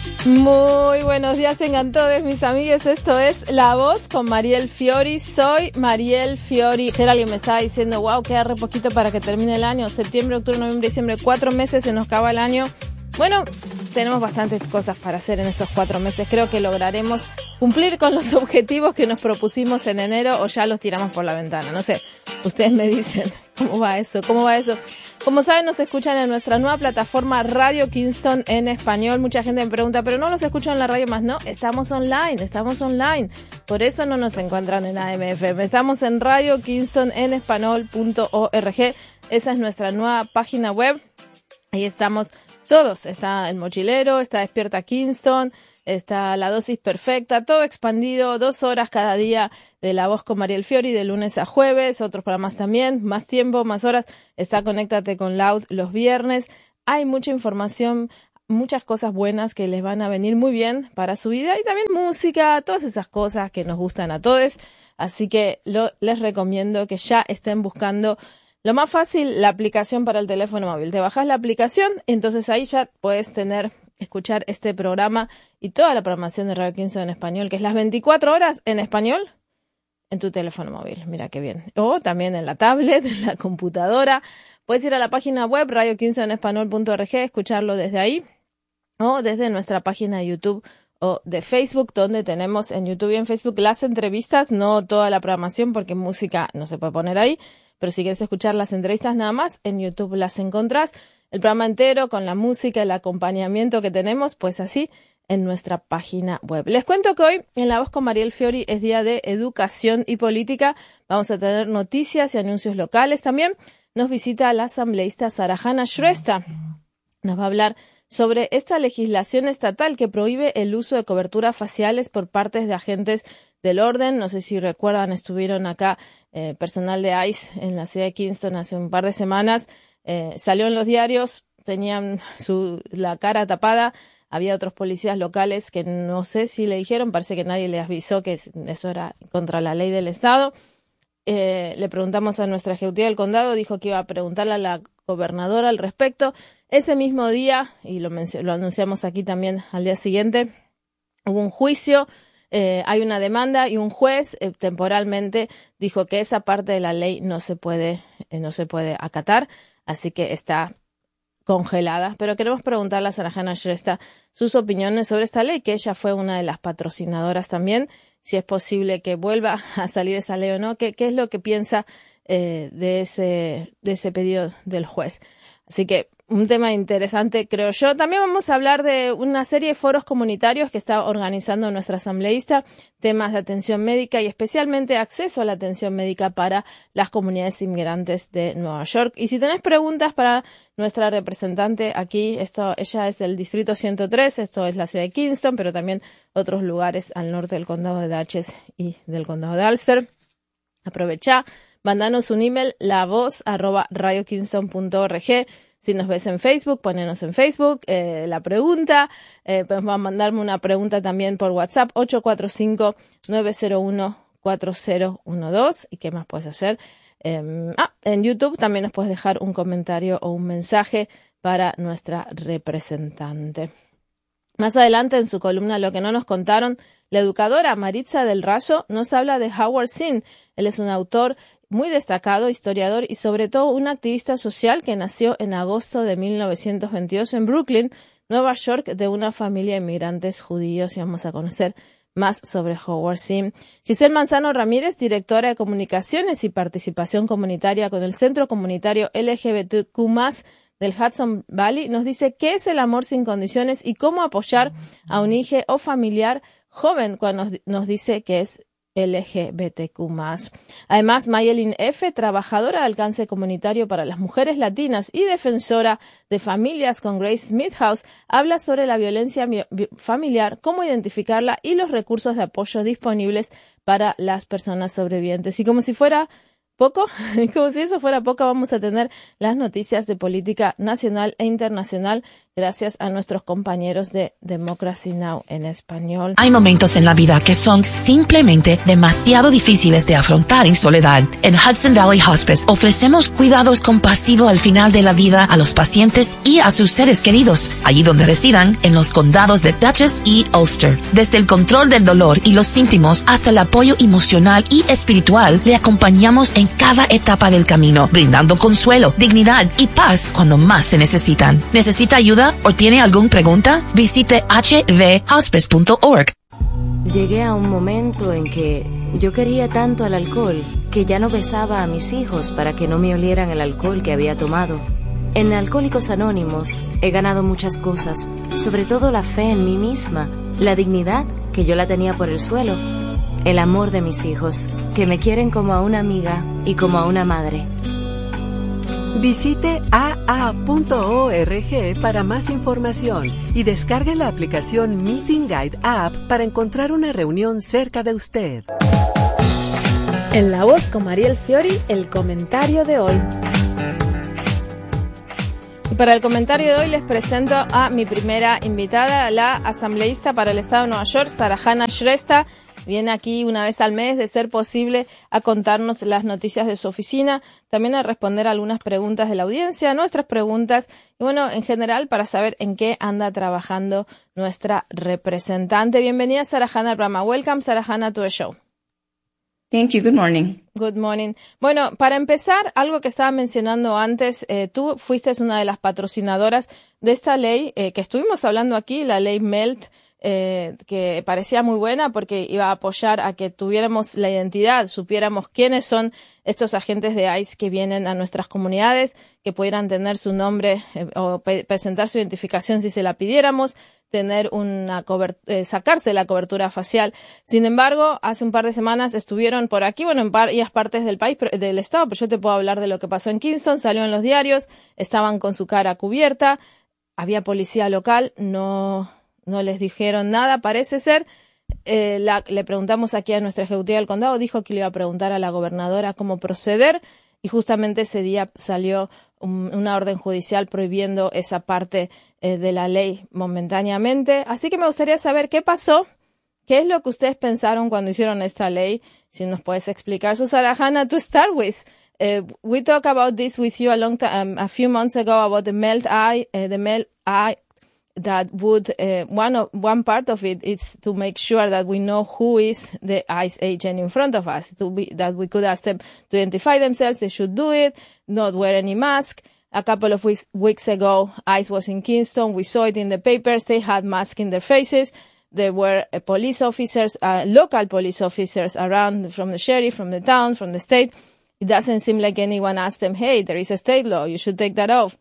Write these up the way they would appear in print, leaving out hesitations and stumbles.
Muy buenos días, tengan todos mis amigos. Esto es La Voz con Mariel Fiori. Soy Mariel Fiori. Ayer alguien me estaba diciendo, wow, queda re poquito para que termine el año. Septiembre, octubre, noviembre, diciembre, 4 meses se nos acaba el año. Bueno, tenemos bastantes cosas para hacer en estos 4 meses. Creo que lograremos cumplir con los objetivos que nos propusimos en enero o ya los tiramos por la ventana. No sé, ustedes me dicen, ¿cómo va eso? Como saben, nos escuchan en nuestra nueva plataforma Radio Kingston en español. Mucha gente me pregunta, pero no los escucho en la radio más. No, estamos online. Por eso no nos encuentran en AM/FM. Estamos en Radio Kingston en español.org. Esa es nuestra nueva página web. Ahí estamos todos. Está El Mochilero, está Despierta Kingston, está La Dosis Perfecta, todo expandido, 2 horas cada día de La Voz con Mariel Fiori, de lunes a jueves, otros programas también, más tiempo, más horas. Está Conéctate con Loud los viernes. Hay mucha información, muchas cosas buenas que les van a venir muy bien para su vida y también música, todas esas cosas que nos gustan a todos. Así que les recomiendo que ya estén buscando lo más fácil, la aplicación para el teléfono móvil. Te bajas la aplicación, entonces ahí ya puedes escuchar este programa y toda la programación de Radio Kingston en español, que es las 24 horas en español en tu teléfono móvil. Mira qué bien. O también en la tablet, en la computadora. Puedes ir a la página web radiokingstonenespanol.org, escucharlo desde ahí o desde nuestra página de YouTube o de Facebook, donde tenemos en YouTube y en Facebook las entrevistas, no toda la programación porque música no se puede poner ahí. Pero si quieres escuchar las entrevistas nada más, en YouTube las encontrás. El programa entero con la música, el acompañamiento que tenemos, pues así en nuestra página web. Les cuento que hoy en La Voz con Mariel Fiori es día de educación y política. Vamos a tener noticias y anuncios locales. También nos visita la asambleísta Sarahana Shrestha. Nos va a hablar sobre esta legislación estatal que prohíbe el uso de coberturas faciales por parte de agentes del orden. No sé si recuerdan, estuvieron acá personal de ICE en la ciudad de Kingston hace un par de semanas. Salió en los diarios, tenían la cara tapada. Había otros policías locales que no sé si le dijeron, parece que nadie le avisó que eso era contra la ley del Estado. Le preguntamos a nuestra ejecutiva del condado, dijo que iba a preguntarle a la gobernadora al respecto. Ese mismo día, y lo anunciamos aquí también al día siguiente, hubo un juicio. Hay una demanda y un juez temporalmente dijo que esa parte de la ley no se puede acatar, así que está congelada. Pero queremos preguntarle a Sarahana Shrestha sus opiniones sobre esta ley, que ella fue una de las patrocinadoras también, si es posible que vuelva a salir esa ley o no, qué es lo que piensa de ese pedido del juez. Así que un tema interesante, creo yo. También vamos a hablar de una serie de foros comunitarios que está organizando nuestra asambleísta, temas de atención médica y especialmente acceso a la atención médica para las comunidades inmigrantes de Nueva York. Y si tenés preguntas para nuestra representante aquí, ella es del Distrito 103, esto es la ciudad de Kingston, pero también otros lugares al norte del condado de Dutchess y del condado de Ulster. Aprovechá, mandanos un email, lavoz@radiokingston.org. Si nos ves en Facebook, ponenos en Facebook la pregunta. Puedes mandarme una pregunta también por WhatsApp, 845-901-4012. ¿Y qué más puedes hacer? En YouTube también nos puedes dejar un comentario o un mensaje para nuestra representante. Más adelante en su columna Lo que no nos contaron, la educadora Maritza del Rayo nos habla de Howard Zinn. Él es un autor muy destacado, historiador y sobre todo un activista social que nació en agosto de 1922 en Brooklyn, Nueva York, de una familia de inmigrantes judíos, y vamos a conocer más sobre Howard Zinn. Giselle Manzano Ramírez, directora de Comunicaciones y Participación Comunitaria con el Centro Comunitario LGBTQ+, del Hudson Valley, nos dice qué es el amor sin condiciones y cómo apoyar a un hijo o familiar joven cuando nos dice que es LGBTQ+. Además, Mayelin F., trabajadora de alcance comunitario para las mujeres latinas y defensora de familias con Grace Smith House, habla sobre la violencia familiar, cómo identificarla y los recursos de apoyo disponibles para las personas sobrevivientes. Y como si fuera poco, como si eso fuera poco, vamos a tener las noticias de política nacional e internacional gracias a nuestros compañeros de Democracy Now! En español. Hay momentos en la vida que son simplemente demasiado difíciles de afrontar en soledad. En Hudson Valley Hospice ofrecemos cuidados compasivos al final de la vida a los pacientes y a sus seres queridos, allí donde residan, en los condados de Dutchess y Ulster. Desde el control del dolor y los síntomas hasta el apoyo emocional y espiritual, le acompañamos en cada etapa del camino, brindando consuelo, dignidad y paz cuando más se necesitan. ¿Necesita ayuda o tiene alguna pregunta? Visite hvhospice.org. Llegué a un momento en que yo quería tanto al alcohol que ya no besaba a mis hijos para que no me olieran el alcohol que había tomado. En Alcohólicos Anónimos he ganado muchas cosas, sobre todo la fe en mí misma, la dignidad, que yo la tenía por el suelo, el amor de mis hijos, que me quieren como a una amiga y como a una madre. Visite aa.org para más información y descargue la aplicación Meeting Guide App para encontrar una reunión cerca de usted. En La Voz con Mariel Fiori, el comentario de hoy. Y para el comentario de hoy les presento a mi primera invitada, la asambleísta para el Estado de Nueva York, Sarahana Shrestha. Viene aquí una vez al mes, de ser posible, a contarnos las noticias de su oficina, también a responder algunas preguntas de la audiencia, nuestras preguntas, y bueno, en general, para saber en qué anda trabajando nuestra representante. Bienvenida, Sarahana, al programa. Welcome, Sarahana, to the show. Thank you. Good morning. Good morning. Bueno, para empezar, algo que estaba mencionando antes, tú fuiste una de las patrocinadoras de esta ley que estuvimos hablando aquí, la ley MELT, que parecía muy buena porque iba a apoyar a que tuviéramos la identidad, supiéramos quiénes son estos agentes de ICE que vienen a nuestras comunidades, que pudieran tener su nombre o presentar su identificación si se la pidiéramos, tener sacarse la cobertura facial. Sin embargo, hace un par de semanas estuvieron por aquí, bueno, en varias partes del país, del estado, pero yo te puedo hablar de lo que pasó en Kingston, salió en los diarios, estaban con su cara cubierta, había policía local, no les dijeron nada, parece ser. Le preguntamos aquí a nuestra ejecutiva del condado, dijo que le iba a preguntar a la gobernadora cómo proceder, y justamente ese día salió una orden judicial prohibiendo esa parte de la ley momentáneamente. Así que me gustaría saber qué pasó, qué es lo que ustedes pensaron cuando hicieron esta ley, si nos puedes explicar. So, Sarahana, to start with, we talked about this with you a few months ago about the MELT Act, that would one part of it is to make sure that we know who is the ICE agent in front of us, that we could ask them to identify themselves. They should do it, not wear any mask. A couple of weeks ago, ICE was in Kingston. We saw it in the papers. They had masks in their faces. There were police officers, local police officers around, from the sheriff, from the town, from the state. It doesn't seem like anyone asked them, hey, there is a state law, you should take that off.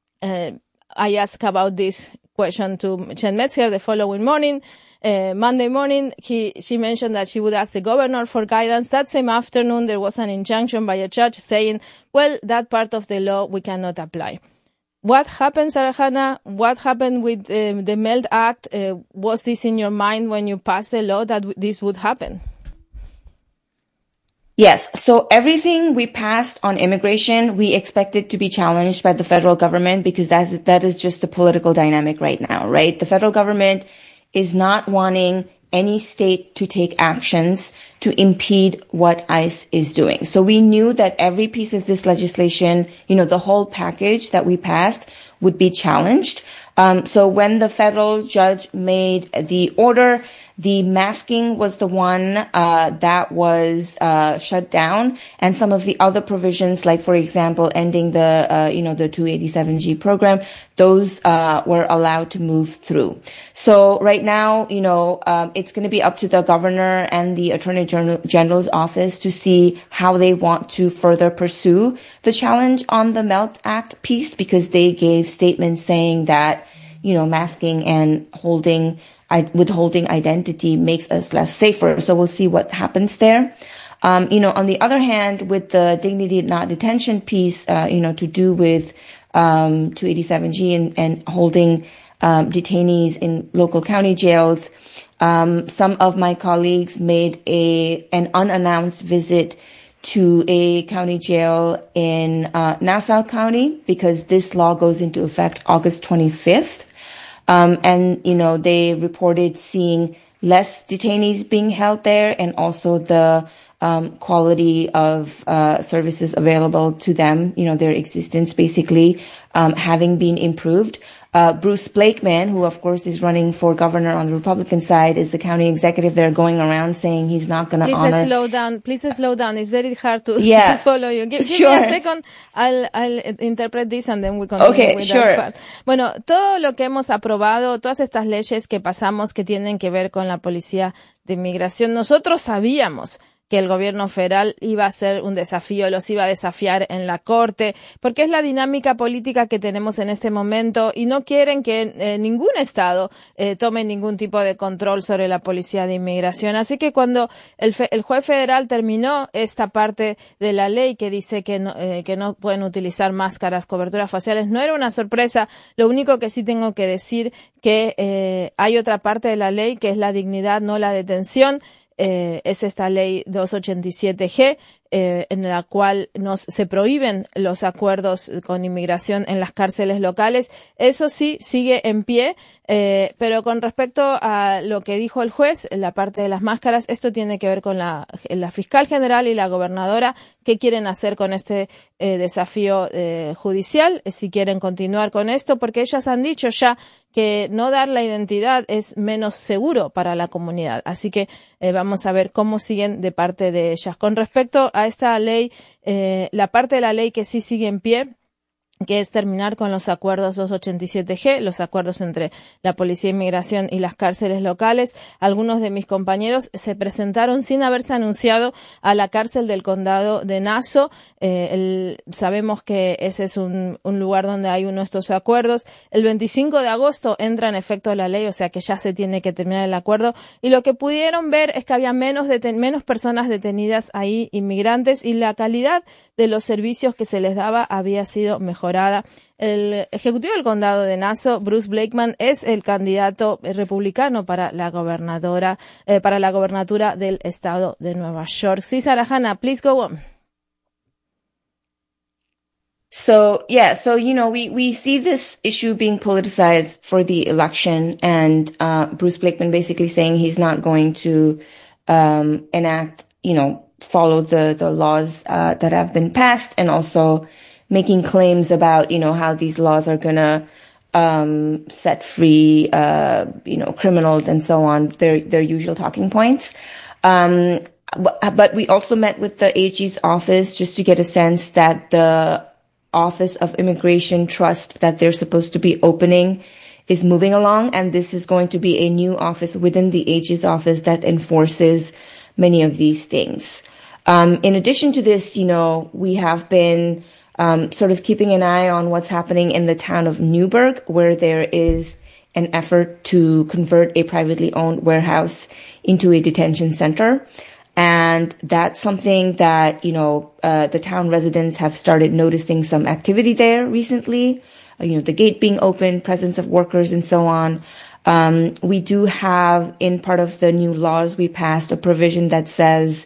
I asked about this question to Jen Metzger the following morning. Monday morning, she mentioned that she would ask the governor for guidance. That same afternoon, there was an injunction by a judge saying, well, that part of the law we cannot apply. What happened, Sarahana? What happened with the MELT Act? Was this in your mind when you passed the law that this would happen? Yes. So everything we passed on immigration, we expected to be challenged by the federal government because that is just the political dynamic right now, right? The federal government is not wanting any state to take actions to impede what ICE is doing. So we knew that every piece of this legislation, the whole package that we passed would be challenged. So when the federal judge made the order, the masking was the one that was shut down, and some of the other provisions, like for example, ending the the 287G program, those were allowed to move through. So right now, it's going to be up to the governor and the Attorney General's office to see how they want to further pursue the challenge on the MELT Act piece, because they gave statements saying that masking and withholding identity makes us less safer. So we'll see what happens there. On the other hand, with the dignity not detention piece, to do with 287G and holding detainees in local county jails, some of my colleagues made an unannounced visit to a county jail in Nassau County because this law goes into effect August 25th. And, they reported seeing less detainees being held there and also the quality of services available to them, their existence basically having been improved. Bruce Blakeman, who of course is running for governor on the Republican side, is the county executive there, going around saying he's not going to honor. Please slow down. It's very hard to follow you. Give sure. me a second. I'll interpret this and then we continue with sure. that part. Bueno, todo lo que hemos aprobado, todas estas leyes que pasamos que tienen que ver con la policía de inmigración, nosotros sabíamos que el gobierno federal iba a ser un desafío, los iba a desafiar en la corte, porque es la dinámica política que tenemos en este momento y no quieren que ningún estado tome ningún tipo de control sobre la policía de inmigración. Así que cuando el juez federal terminó esta parte de la ley que dice que no pueden utilizar máscaras, coberturas faciales, no era una sorpresa. Lo único que sí tengo que decir que hay otra parte de la ley que es la dignidad, no la detención. Es esta ley 287G, en la cual se prohíben los acuerdos con inmigración en las cárceles locales. Eso sí sigue en pie, pero con respecto a lo que dijo el juez, la parte de las máscaras, esto tiene que ver con la fiscal general y la gobernadora, qué quieren hacer con este desafío judicial, si quieren continuar con esto, porque ellas han dicho ya que no dar la identidad es menos seguro para la comunidad. Así que vamos a ver cómo siguen de parte de ellas. Con respecto a esta ley, la parte de la ley que sí sigue en pie, que es terminar con los acuerdos 287G, los acuerdos entre la Policía de Inmigración y las cárceles locales. Algunos de mis compañeros se presentaron sin haberse anunciado a la cárcel del condado de Nassau. Sabemos que ese es un lugar donde hay uno de estos acuerdos. El 25 de agosto entra en efecto la ley, o sea que ya se tiene que terminar el acuerdo. Y lo que pudieron ver es que había menos personas detenidas ahí, inmigrantes, y la calidad de los servicios que se les daba había sido mejorada. El ejecutivo del condado de Nassau, Bruce Blakeman, es el candidato republicano para la gobernatura del estado de Nueva York. Sí, Sarah Hannah, please go on. So we see this issue being politicized for the election, and Bruce Blakeman basically saying he's not going to follow the laws that have been passed, and also making claims about, how these laws are gonna set free, criminals and so on, their usual talking points. But we also met with the AG's office just to get a sense that the Office of Immigration Trust that they're supposed to be opening is moving along, and this is going to be a new office within the AG's office that enforces many of these things. In addition to this, we have been sort of keeping an eye on what's happening in the town of Newburgh, where there is an effort to convert a privately owned warehouse into a detention center. And that's something that, the town residents have started noticing some activity there recently, the gate being open, presence of workers and so on. We do have, in part of the new laws we passed, a provision that says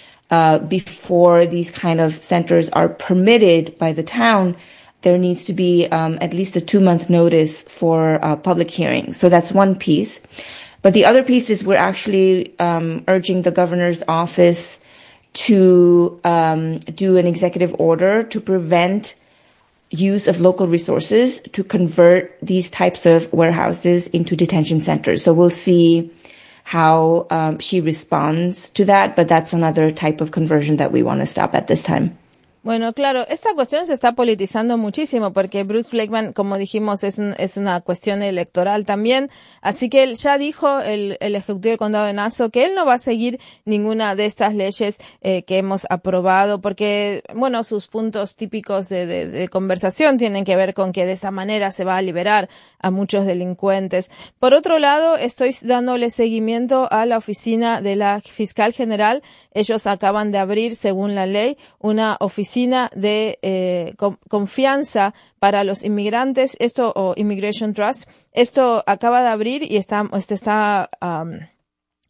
before these kind of centers are permitted by the town, there needs to be at least a 2-month notice for public hearings. So that's one piece. But the other piece is we're actually urging the governor's office to do an executive order to prevent use of local resources to convert these types of warehouses into detention centers. So we'll see how she responds to that, but that's another type of conversion that we want to stop at this time. Bueno, claro, esta cuestión se está politizando muchísimo porque Bruce Blakeman, como dijimos, es una cuestión electoral también. Así que él ya dijo, el ejecutivo del condado de Nassau, que él no va a seguir ninguna de estas leyes que hemos aprobado porque, bueno, sus puntos típicos de conversación tienen que ver con que de esa manera se va a liberar a muchos delincuentes. Por otro lado, estoy dándole seguimiento a la oficina de la fiscal general. Ellos acaban de abrir, según la ley, una oficina de confianza para los inmigrantes,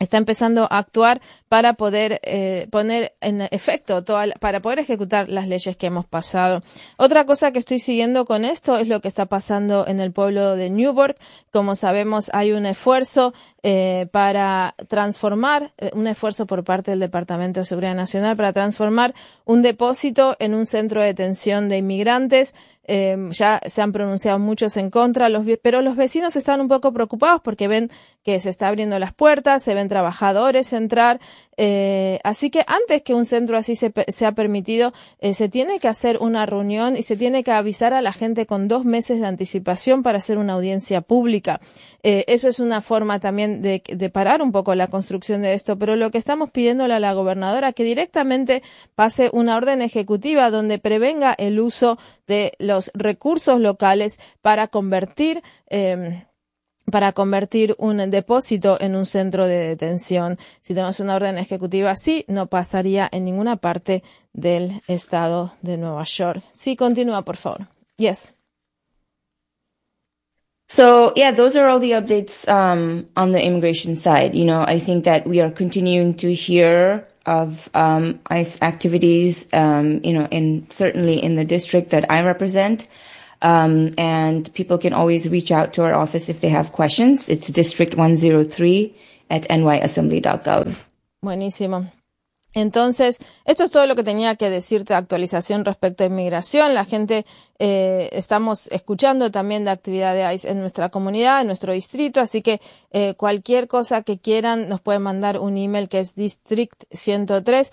está empezando a actuar para poder poner en efecto para poder ejecutar las leyes que hemos pasado. Otra cosa que estoy siguiendo con esto es lo que está pasando en el pueblo de Newburgh. Como sabemos, hay un esfuerzo para transformar, un esfuerzo por parte del Departamento de Seguridad Nacional para transformar un depósito en un centro de detención de inmigrantes. Ya se han pronunciado muchos en contra, pero los vecinos están un poco preocupados porque ven que se está abriendo las puertas, se ven trabajadores entrar, así que antes que un centro así sea permitido, se tiene que hacer una reunión y se tiene que avisar a la gente con 2 meses de anticipación para hacer una audiencia pública. Eso es una forma también de parar un poco la construcción de esto, pero lo que estamos pidiéndole a la gobernadora que directamente pase una orden ejecutiva donde prevenga el uso de los recursos locales para convertir un depósito en un centro de detención. Si tenemos una orden ejecutiva así, no pasaría en ninguna parte del estado de Nueva York. Sí, continúa, por favor. Yes. So, yeah, those are all the updates on the immigration side. You know, I think that we are continuing to hear of ICE activities, certainly in the district that I represent. And people can always reach out to our office if they have questions. It's District 103 at nyassembly.gov. Buenísimo. Entonces, esto es todo lo que tenía que decirte de actualización respecto a inmigración. La gente, estamos escuchando también de actividad de ICE en nuestra comunidad, en nuestro distrito, así que cualquier cosa que quieran nos pueden mandar un email que es district103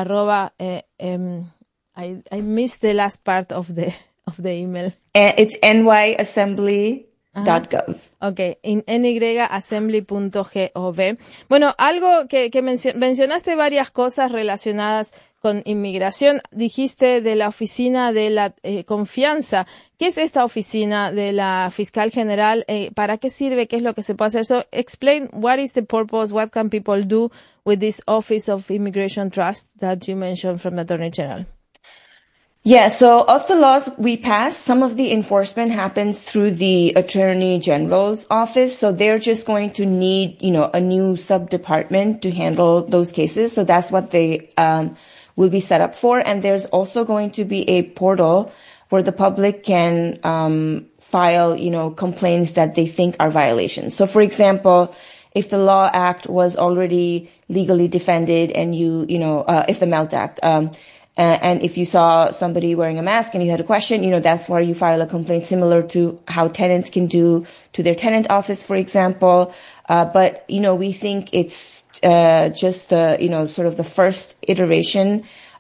I missed the last part of the email. It's nyassembly.gov. Okay, nyassembly.gov. Bueno, algo que mencionaste varias cosas relacionadas con inmigración. Dijiste de la oficina de la confianza. ¿Qué es esta oficina de la fiscal general? ¿Para qué sirve? ¿Qué es lo que se puede hacer? So, explain what is the purpose, what can people do with this Office of Immigration Trust that you mentioned from the Attorney General? Yeah, so of the laws we pass, some of the enforcement happens through the Attorney General's office. So they're just going to need, a new sub-department to handle those cases. So that's what they will be set up for. And there's also going to be a portal where the public can file, complaints that they think are violations. So for example, if the Law Act was already legally defended and if the MELT Act, and if you saw somebody wearing a mask and you had a question, that's where you file a complaint, similar to how tenants can do to their tenant office, for example. But, we think it's just sort of the first iteration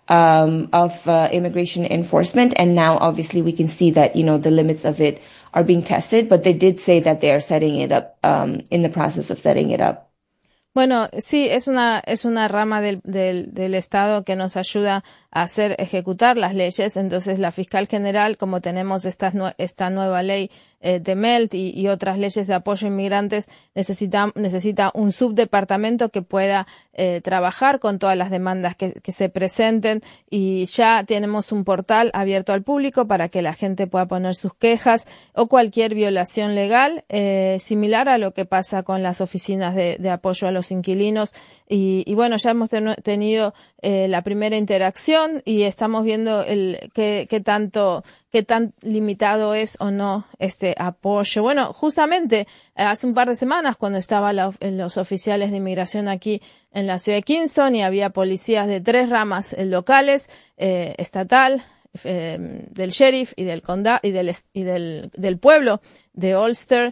of immigration enforcement. And now, obviously, we can see that, the limits of it are being tested. But they did say that they are setting it up, in the process of setting it up. Bueno, sí, es una rama del Estado que nos ayuda a ejecutar las leyes. Entonces, la fiscal general, como tenemos esta nueva ley de MELT y otras leyes de apoyo a inmigrantes, necesita un subdepartamento que pueda trabajar con todas las demandas que se presenten, y ya tenemos un portal abierto al público para que la gente pueda poner sus quejas o cualquier violación legal, similar a lo que pasa con las oficinas de apoyo a los inquilinos. Y bueno, ya hemos tenido la primera interacción y estamos viendo qué tan limitado es o no este apoyo. Bueno, justamente hace un par de semanas, cuando estaban los oficiales de inmigración aquí en la ciudad de Kingston, y había policías de 3 ramas locales, estatal, del sheriff y del condado y del pueblo de Ulster.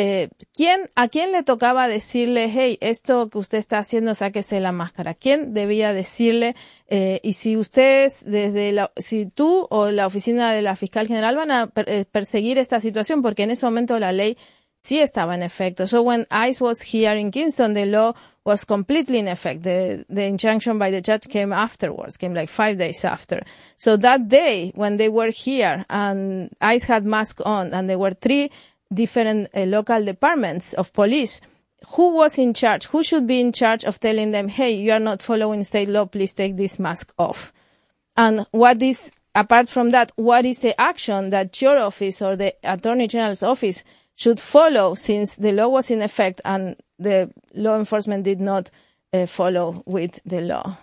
¿A quién le tocaba decirle, hey, esto que usted está haciendo, sáquese la máscara? ¿Quién debía decirle? Y si ustedes, si tú o la oficina de la fiscal general van a perseguir esta situación, porque en ese momento la ley sí estaba en efecto. So when ICE was here in Kingston, the law was completely in effect. The injunction by the judge came like 5 days after. So that day, when they were here and ICE had masks on, and there were 3 different local departments of police, who was in charge? Who should be in charge of telling them, hey, you are not following state law, please take this mask off? And apart from that, what is the action that your office or the Attorney General's office should follow, since the law was in effect and the law enforcement did not follow with the law.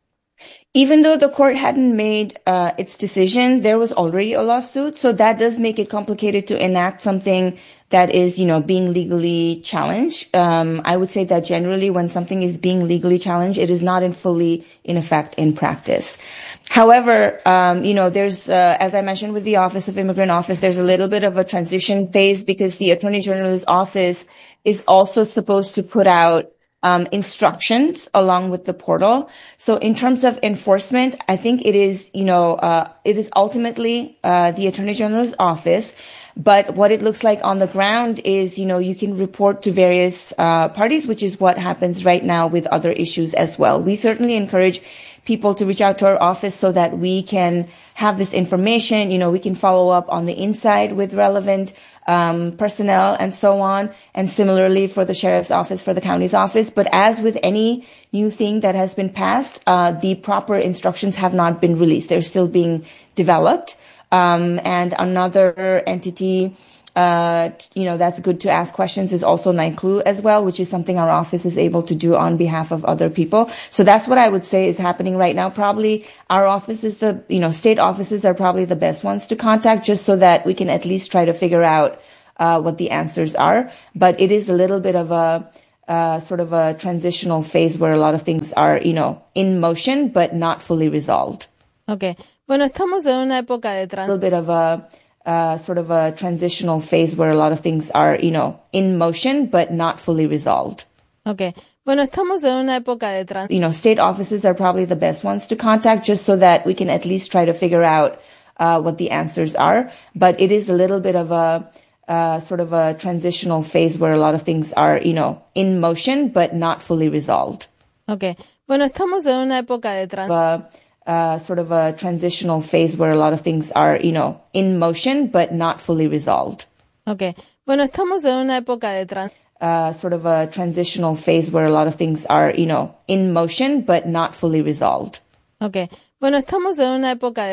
Even though the court hadn't made its decision, there was already a lawsuit. So that does make it complicated to enact something that is, being legally challenged. I would say that generally when something is being legally challenged, it is not fully in effect in practice. However, there's, as I mentioned with the Office of Immigrant Office, there's a little bit of a transition phase because the Attorney General's office is also supposed to put out instructions along with the portal. So in terms of enforcement, I think it is, it is ultimately the Attorney General's office. But what it looks like on the ground is, you can report to various parties, which is what happens right now with other issues as well. We certainly encourage people to reach out to our office so that we can have this information. We can follow up on the inside with relevant personnel and so on. And similarly for the sheriff's office, for the county's office. But as with any new thing that has been passed, the proper instructions have not been released. They're still being developed. And another entity, that's good to ask questions is also NYCLU as well, which is something our office is able to do on behalf of other people. So that's what I would say is happening right now. Probably our office is state offices are probably the best ones to contact just so that we can at least try to figure out, what the answers are. But it is a little bit of a, sort of a transitional phase where a lot of things are, in motion, but not fully resolved. Okay. Bueno, estamos en una época de a little bit of a sort of a transitional phase where a lot of things are, in motion, but not fully resolved. Okay. Bueno, estamos en una época de state offices are probably the best ones to contact just so that we can at least try to figure out, what the answers are. But it is a little bit of a, sort of a transitional phase where a lot of things are, in motion, but not fully resolved. Okay. Bueno, estamos en una época de sort of a transitional phase where a lot of things are, in motion, but not fully resolved. Okay. Bueno, estamos en una época de sort of a transitional phase where a lot of things are, in motion, but not fully resolved. Okay. Bueno, estamos en una época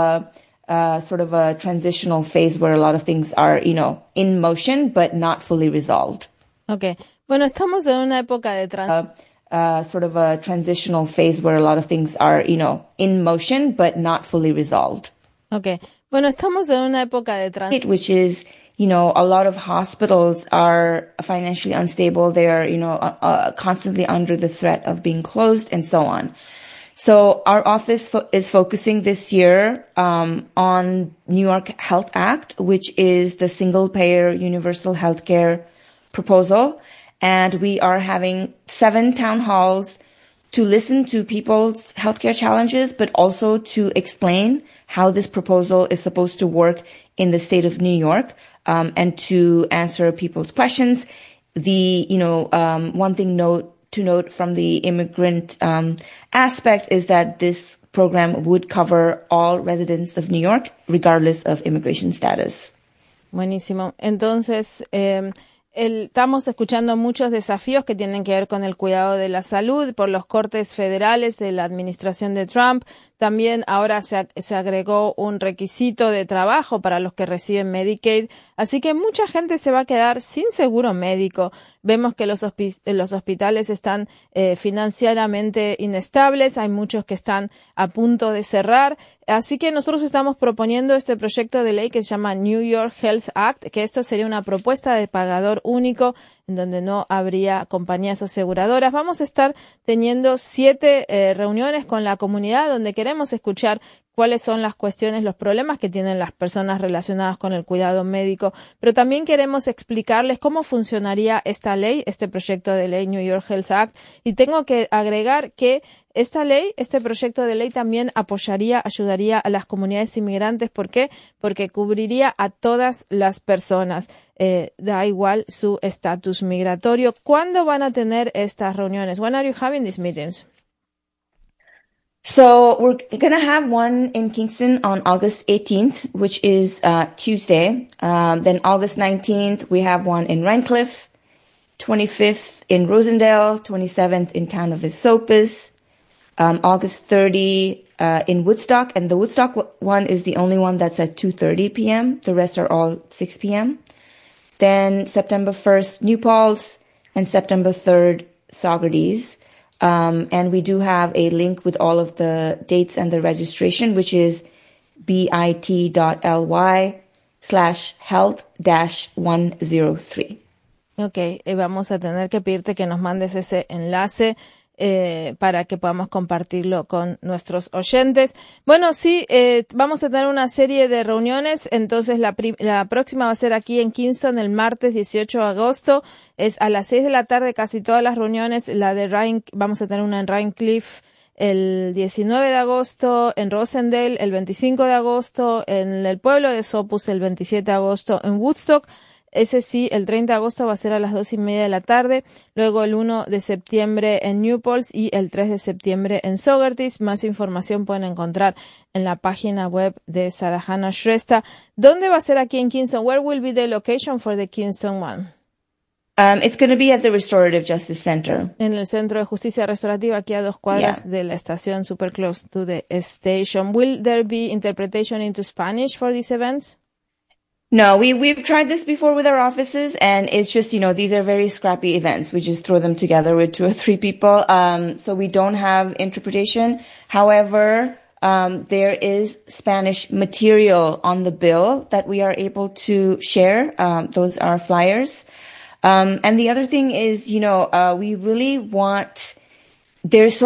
de sort of a transitional phase where a lot of things are, in motion, but not fully resolved. Okay. Bueno, estamos en una época de sort of a transitional phase where a lot of things are, in motion, but not fully resolved. Okay. Bueno, estamos en una época de which is, a lot of hospitals are financially unstable. They are, constantly under the threat of being closed and so on. So our office is focusing this year, on New York Health Act, which is the single payer universal healthcare proposal. And we are having 7 town halls to listen to people's healthcare challenges, but also to explain how this proposal is supposed to work in the state of New York, and to answer people's questions. The, one thing to note from the immigrant, aspect is that this program would cover all residents of New York, regardless of immigration status. Buenísimo. Entonces, estamos escuchando muchos desafíos que tienen que ver con el cuidado de la salud por los cortes federales de la administración de Trump. También ahora se agregó un requisito de trabajo para los que reciben Medicaid. Así que mucha gente se va a quedar sin seguro médico. Vemos que los hospitales están financieramente inestables. Hay muchos que están a punto de cerrar. Así que nosotros estamos proponiendo este proyecto de ley que se llama New York Health Act, que esto sería una propuesta de pagador único en donde no habría compañías aseguradoras. Vamos a estar teniendo 7 reuniones con la comunidad donde queremos escuchar cuáles son las cuestiones, los problemas que tienen las personas relacionadas con el cuidado médico, pero también queremos explicarles cómo funcionaría esta ley, este proyecto de ley New York Health Act, y tengo que agregar que esta ley, este proyecto de ley también ayudaría a las comunidades inmigrantes. ¿Por qué? Porque cubriría a todas las personas, da igual su estatus migratorio. ¿Cuándo van a tener estas reuniones? When are you having these meetings? So we're going to have one in Kingston on August 18th, which is Tuesday. Then August 19th, we have one in Rhinecliff, 25th in Rosendale, 27th in town of Esopus, August 30 in Woodstock, and the Woodstock one is the only one that's at 2:30 p.m. The rest are all 6 p.m. Then September 1st, New Paltz, and September 3rd, Saugerties. And we do have a link with all of the dates and the registration, which is bit.ly/health-103. Ok, vamos a tener que pedirte que nos mandes ese enlace para que podamos compartirlo con nuestros oyentes. Bueno, sí, vamos a tener una serie de reuniones, entonces la próxima va a ser aquí en Kingston el martes 18 de agosto, es a las 6 de la tarde casi todas las reuniones, la de vamos a tener una en Rhinecliff el 19 de agosto, en Rosendale el 25 de agosto, en el pueblo de Sopus el 27 de agosto, en Woodstock. Ese sí, el 30 de agosto va a ser a las 2:30 de la tarde, luego el 1 de septiembre en Newport y el 3 de septiembre en Saugerties. Más información pueden encontrar en la página web de Sarah Hannah Shrestha. ¿Dónde va a ser aquí en Kingston? Where will be the location for the Kingston one? It's going to be at the Restorative Justice Center. En el Centro de Justicia Restaurativa, aquí a 2 cuadras de la estación, super close to the station. Will there be interpretation into Spanish for these events? No, we've tried this before with our offices, and it's just, these are very scrappy events. We just throw them together with 2 or 3 people. So we don't have interpretation. However, there is Spanish material on the bill that we are able to share. Those are flyers. And the other thing is, we really want, there's